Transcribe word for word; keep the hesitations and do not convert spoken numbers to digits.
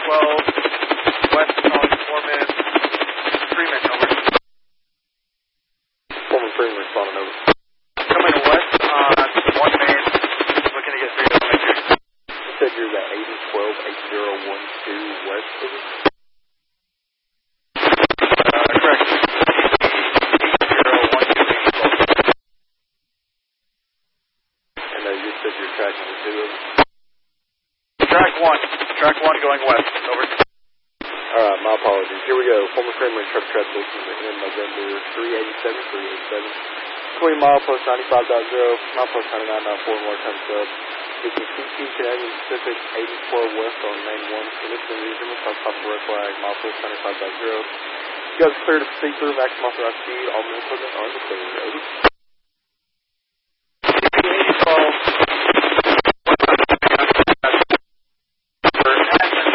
twelve, west on Foreman Freeman, over. Foreman Freeman responding, over. Coming west on one main, looking to get three to make sure. You said you're at eighty twelve eight zero one two west, over? Uh, correct. eight zero one two eight twelve. And uh, you said you're tracking the two, over? Track one. Track one going west. Over. Alright, my apologies. Here we go. Former Freeman truck trap station in November three eighty-seven, three eighty-seven. Between milepost ninety-five point zero, milepost ninety-nine point four, more time sub. This is C T Canadian Pacific eighty twelve west on main one. Condition reasonable, south top of red flag, milepost ninety-five point zero. You guys are clear to proceed through maximum authorized speed. All new equipment are in the clear. Over.